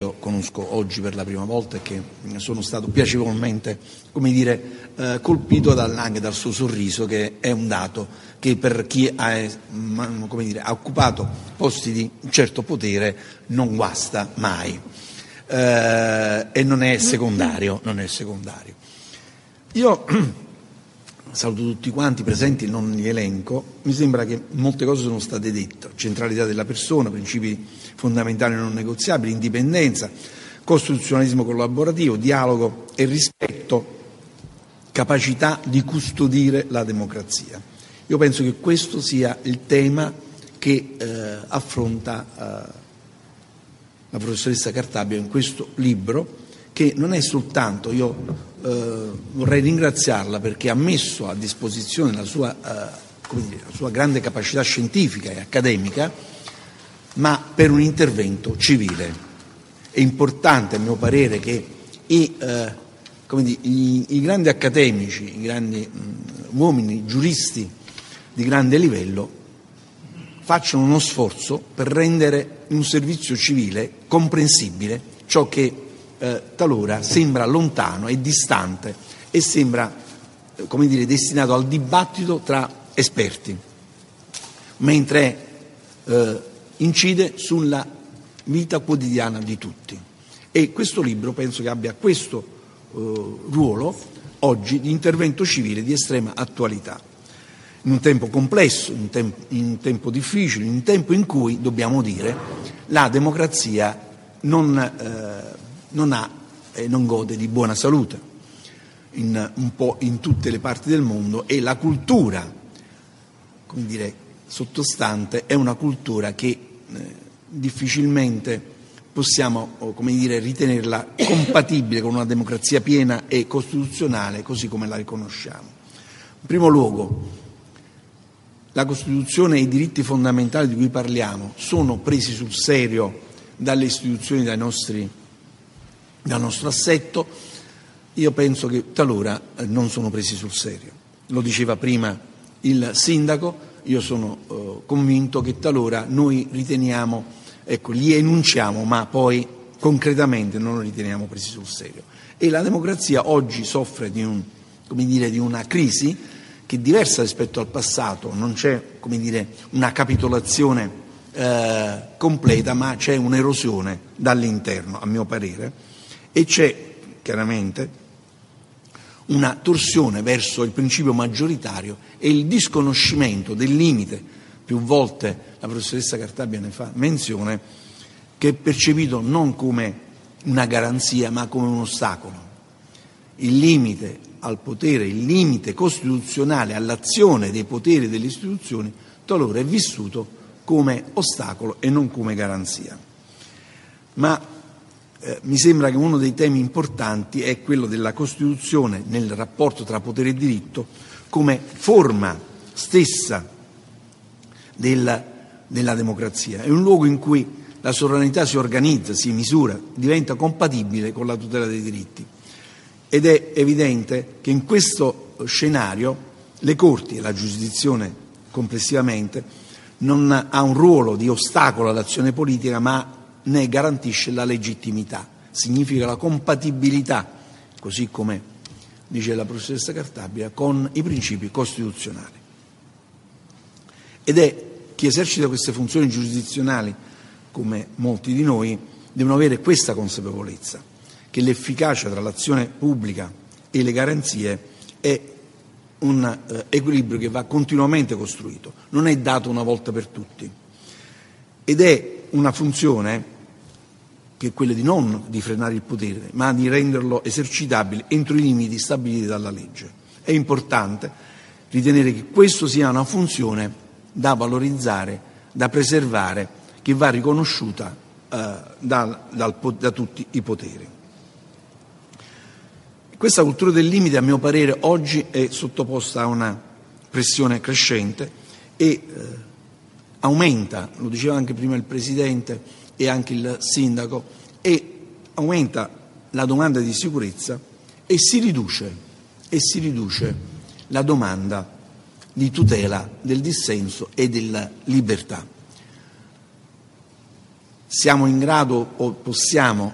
conosco oggi per la prima volta e che sono stato piacevolmente, colpito anche dal suo sorriso, che è un dato che per chi ha occupato posti di un certo potere non guasta mai, e non è secondario. Io saluto tutti quanti presenti, non li elenco. Mi sembra che molte cose sono state dette: centralità della persona, principi fondamentali non negoziabili, indipendenza, costituzionalismo collaborativo, dialogo e rispetto, capacità di custodire la democrazia. Io penso che questo sia il tema che affronta la professoressa Cartabia in questo libro, che non è soltanto, io vorrei ringraziarla perché ha messo a disposizione la sua grande capacità scientifica e accademica, ma per un intervento civile. È importante, a mio parere, che i grandi accademici, i grandi uomini giuristi di grande livello facciano uno sforzo per rendere un servizio civile comprensibile ciò che talora sembra lontano e distante e sembra destinato al dibattito tra esperti, mentre incide sulla vita quotidiana di tutti. E questo libro penso che abbia questo ruolo oggi di intervento civile di estrema attualità, in un tempo complesso, in un tempo difficile, in un tempo in cui, dobbiamo dire, la democrazia non ha e non gode di buona salute un po' in tutte le parti del mondo, e la cultura sottostante è una cultura che difficilmente possiamo ritenerla compatibile con una democrazia piena e costituzionale così come la riconosciamo. In primo luogo, la Costituzione e i diritti fondamentali di cui parliamo sono presi sul serio dalle istituzioni, dal nostro assetto. Io penso che talora non sono presi sul serio. Lo diceva prima il sindaco, io sono convinto che talora noi riteniamo, li enunciamo, ma poi concretamente non lo riteniamo presi sul serio. E la democrazia oggi soffre di una crisi che è diversa rispetto al passato. Non c'è una capitolazione completa, ma c'è un'erosione dall'interno, a mio parere, e c'è chiaramente una torsione verso il principio maggioritario e il disconoscimento del limite. Più volte la professoressa Cartabia ne fa menzione, che è percepito non come una garanzia ma come un ostacolo. Il limite al potere, il limite costituzionale all'azione dei poteri delle istituzioni talora è vissuto come ostacolo e non come garanzia. Ma mi sembra che uno dei temi importanti è quello della Costituzione nel rapporto tra potere e diritto come forma stessa della democrazia. È un luogo in cui la sovranità si organizza, si misura, diventa compatibile con la tutela dei diritti. Ed è evidente che in questo scenario le Corti e la giurisdizione complessivamente non ha un ruolo di ostacolo all'azione politica, ma ne garantisce la legittimità. Significa la compatibilità, così come dice la professoressa Cartabia, con i principi costituzionali. Ed è chi esercita queste funzioni giurisdizionali, come molti di noi, devono avere questa consapevolezza, che l'efficacia tra l'azione pubblica e le garanzie è un equilibrio che va continuamente costruito, non è dato una volta per tutti, ed è una funzione che è quella non di frenare il potere, ma di renderlo esercitabile entro i limiti stabiliti dalla legge. È importante ritenere che questo sia una funzione da valorizzare, da preservare, che va riconosciuta da tutti i poteri. Questa cultura del limite, a mio parere, oggi è sottoposta a una pressione crescente e aumenta, lo diceva anche prima il Presidente e anche il Sindaco, e aumenta la domanda di sicurezza e si riduce la domanda di tutela del dissenso e della libertà. Siamo in grado o possiamo